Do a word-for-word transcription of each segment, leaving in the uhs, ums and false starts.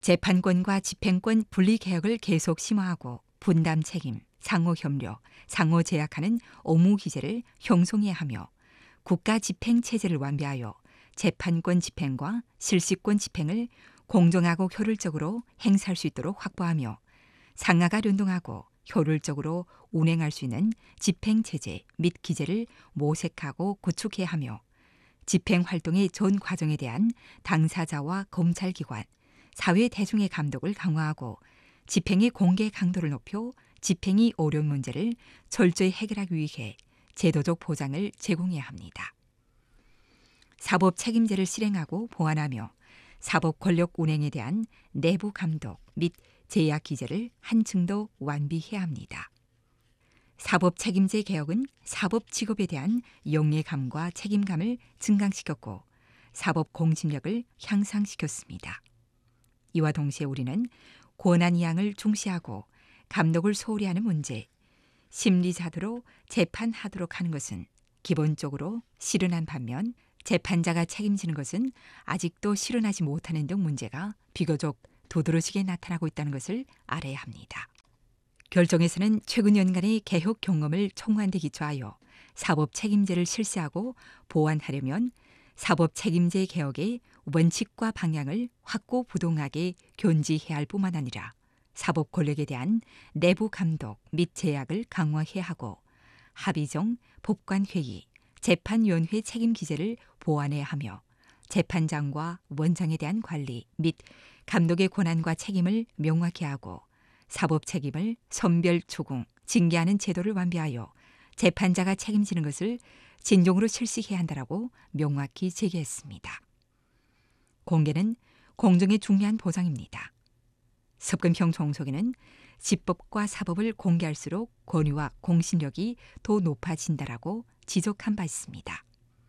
재판권과 집행권 분리 개혁을 계속 심화하고 분담 책임, 상호 협력, 상호 제약하는 의무 기제를 형성해야 하며 국가 집행 체제를 완비하여 재판권 집행과 실시권 집행을 공정하고 효율적으로 행사할 수 있도록 확보하며 상하가 연동하고 효율적으로 운행할 수 있는 집행 체제 및 기제를 모색하고 구축해야 하며 집행 활동의 전 과정에 대한 당사자와 검찰기관, 사회 대중의 감독을 강화하고 집행의 공개 강도를 높여 집행이 어려운 문제를 철저히 해결하기 위해 제도적 보장을 제공해야 합니다. 사법 책임제를 실행하고 보완하며 사법 권력 운행에 대한 내부 감독 및 제약 기제를 한층 더 완비해야 합니다. 사법 책임제 개혁은 사법 직업에 대한 영예감과 책임감을 증강시켰고 사법 공신력을 향상시켰습니다. 이와 동시에 우리는 권한 이양을 중시하고 감독을 소홀히 하는 문제, 심리자도로 재판하도록 하는 것은 기본적으로 실현한 반면 재판자가 책임지는 것은 아직도 실현하지 못하는 등 문제가 비교적 두드러지게 나타나고 있다는 것을 알아야 합니다. 결정에서는 최근 연간의 개혁 경험을 총괄 데 기초하여 사법 책임제를 실시하고 보완하려면 사법 책임제 개혁의 원칙과 방향을 확고부동하게 견지해야 할 뿐만 아니라 사법 권력에 대한 내부 감독 및 제약을 강화해야 하고 합의정, 법관회의, 재판위원회 책임 기제를 보완해야 하며 재판장과 원장에 대한 관리 및 감독의 권한과 책임을 명확히 하고 사법 책임을 선별 초궁, 징계하는 제도를 완비하여 재판자가 책임지는 것을 진정으로 실시해야 한다라고 명확히 제기했습니다. 공개는 공정의 중요한 보장입니다. 석금형 총석에는 집법과 사법을 공개할수록 권위와 공신력이 더 높아진다라고 지적한 바 있습니다.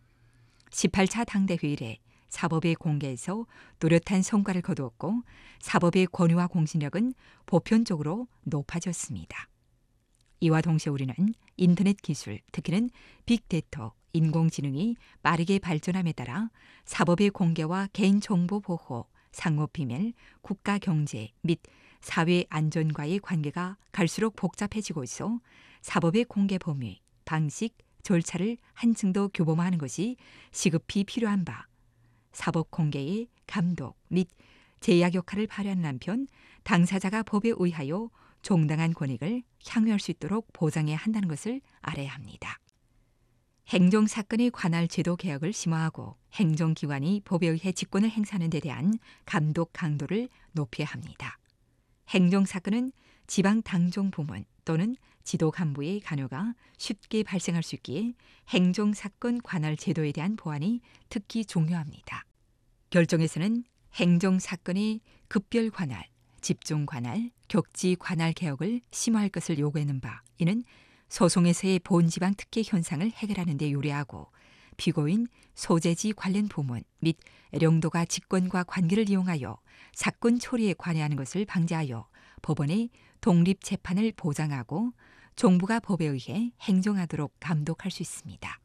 십팔 차 당대회 이래 사법의 공개에서 뚜렷한 성과를 거두었고 사법의 권위와 공신력은 보편적으로 높아졌습니다. 이와 동시에 우리는 인터넷 기술, 특히는 빅데이터, 인공지능이 빠르게 발전함에 따라 사법의 공개와 개인정보 보호, 상호비밀, 국가경제 및 사회 안전과의 관계가 갈수록 복잡해지고 있어 사법의 공개 범위, 방식, 절차를 한층 더 규범화하는 것이 시급히 필요한 바, 사법 공개의 감독 및 제약 역할을 발휘하는 한편 당사자가 법에 의하여 정당한 권익을 향유할 수 있도록 보장해야 한다는 것을 알아야 합니다. 행정사건에 관할 제도 개혁을 심화하고 행정기관이 법에 의해 직권을 행사하는 데 대한 감독 강도를 높여야 합니다. 행정사건은 지방당정부문 또는 지도간부의 관여가 쉽게 발생할 수 있기에 행정사건 관할 제도에 대한 보완이 특히 중요합니다. 결정에서는 행정사건의 급별 관할, 집중 관할, 격지 관할 개혁을 심화할 것을 요구하는 바, 이는 소송에서의 본지방 특혜 현상을 해결하는 데 유리하고 피고인, 소재지 관련 부문 및 영도가 직권과 관계를 이용하여 사건 처리에 관여하는 것을 방지하여 법원의 독립 재판을 보장하고 정부가 법에 의해 행정하도록 감독할 수 있습니다.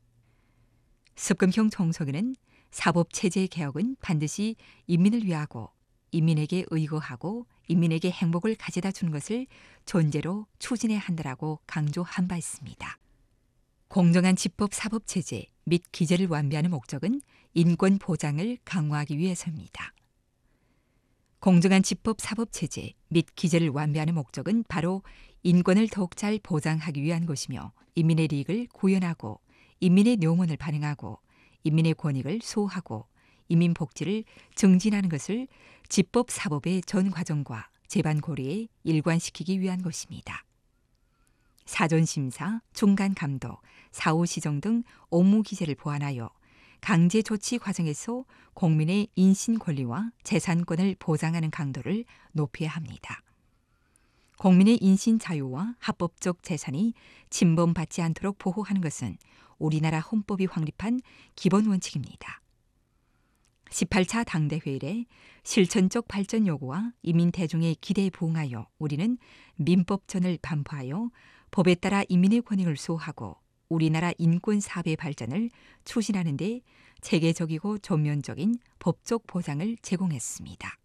습금형 총석에는 사법체제 개혁은 반드시 인민을 위하고 인민에게 의거하고 인민에게 행복을 가져다 주는 것을 전제로 추진해야 한다라고 강조한 바 있습니다. 공정한 집법 사법체제 및 기제를 완비하는 목적은 인권 보장을 강화하기 위해서입니다. 공정한 집법 사법체제 및 기제를 완비하는 목적은 바로 인권을 더욱 잘 보장하기 위한 것이며 인민의利益을 구현하고 인민의 명운을 반영하고 인민의 권익을 수호하고 인민 복지를 증진하는 것을 집법 사법의 전 과정과 재반 고리에 일관시키기 위한 것입니다. 사전심사, 중간감독, 사후시정 등 업무 기제를 보완하여 강제 조치 과정에서 국민의 인신 권리와 재산권을 보장하는 강도를 높여야 합니다. 국민의 인신 자유와 합법적 재산이 침범받지 않도록 보호하는 것은 우리나라 헌법이 확립한 기본 원칙입니다. 십팔 차 당대회 이래 실천적 발전 요구와 인민 대중의 기대에 부응하여 우리는 민법전을 반포하여 법에 따라 인민의 권익을 수호하고 우리나라 인권 사회 발전을 추진하는 데 체계적이고 전면적인 법적 보장을 제공했습니다.